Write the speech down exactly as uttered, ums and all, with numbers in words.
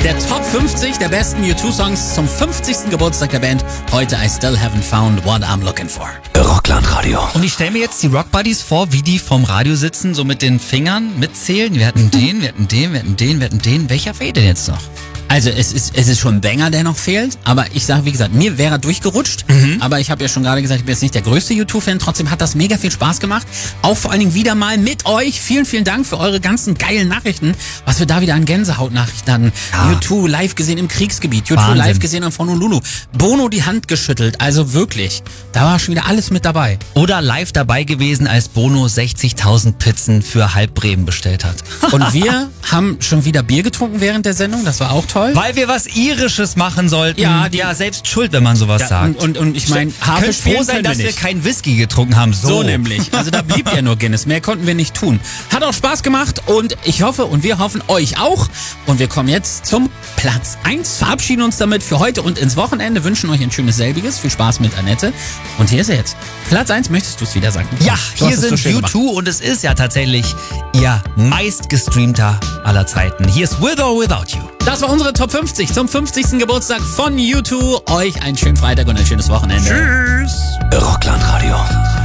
der Top fünfzig der besten U zwei Songs zum fünfzigsten Geburtstag der Band. Heute I Still Haven't Found What I'm Looking For. Rockland-Radio. Und ich stelle mir jetzt die Rock Buddies vor, wie die vorm Radio sitzen, so mit den Fingern mitzählen. Wir hatten den, wir hatten den, wir hatten den, wir hatten den. Welcher fehlt denn jetzt noch? Also es ist es ist schon ein Banger, der noch fehlt, aber ich sage, wie gesagt, mir wäre er durchgerutscht, mhm. aber ich habe ja schon gerade gesagt, ich bin jetzt nicht der größte U zwei Fan, trotzdem hat das mega viel Spaß gemacht, auch vor allen Dingen wieder mal mit euch. Vielen, vielen Dank für eure ganzen geilen Nachrichten, was wir da wieder an Gänsehautnachrichten hatten. Ja. U zwei live gesehen im Kriegsgebiet, U zwei Wahnsinn. live gesehen von Honolulu, Bono die Hand geschüttelt, also wirklich, da war schon wieder alles mit dabei. Oder live dabei gewesen, als Bono sechzigtausend Pizzen für halb Bremen bestellt hat. Und wir haben schon wieder Bier getrunken während der Sendung, das war auch toll. Weil wir was Irisches machen sollten. Ja, die, ja selbst schuld, wenn man sowas ja, sagt. Und, und, und ich meine, Könnte Hafer froh sein, dass wir keinen Whisky getrunken haben. So. so nämlich. Also da blieb ja nur Guinness. Mehr konnten wir nicht tun. Hat auch Spaß gemacht und ich hoffe und wir hoffen euch auch. Und wir kommen jetzt zum Platz eins. Verabschieden uns damit für heute und ins Wochenende. Wünschen euch ein schönes selbiges. Viel Spaß mit Annette. Und hier ist er jetzt. Platz eins, möchtest du es wieder sagen? Ja, du hier sind so U zwei und es ist ja tatsächlich ihr meistgestreamter aller Zeiten. Hier ist With or Without You. Das war unsere Top fünfzig zum fünfzigsten Geburtstag von U zwei. Euch einen schönen Freitag und ein schönes Wochenende. Tschüss. Rockland-Radio.